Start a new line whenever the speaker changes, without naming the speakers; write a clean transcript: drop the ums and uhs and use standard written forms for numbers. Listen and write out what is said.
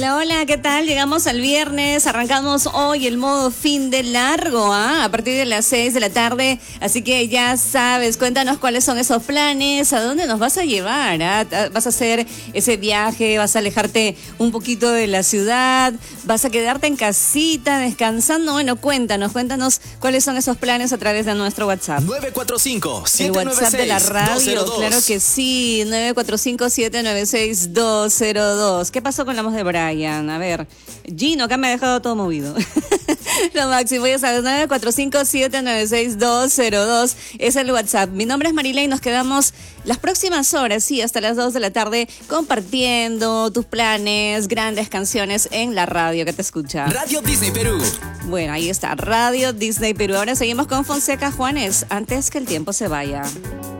Hola, hola, ¿qué tal? Llegamos al viernes, arrancamos hoy el modo fin de largo, a partir de las 6 de la tarde, así que ya sabes, cuéntanos cuáles son esos planes, a dónde nos vas a llevar, ¿Vas a hacer ese viaje, vas a alejarte un poquito de la ciudad, vas a quedarte en casita descansando? Bueno, cuéntanos cuáles son esos planes a través de nuestro WhatsApp.
945-796-202.
El WhatsApp de la radio, claro que sí, 945-796-202. ¿Qué pasó con la voz de Brian? A ver, Gino, acá me ha dejado todo movido. Lo máximo, ya sabes, 945-796-202 es el WhatsApp. Mi nombre es Marilei y nos quedamos las próximas horas, sí, hasta las 2 de la tarde, compartiendo tus planes, grandes canciones en la radio que te escucha.
Radio Disney Perú.
Bueno, ahí está, Radio Disney Perú. Ahora seguimos con Fonseca Juanes, antes que el tiempo se vaya.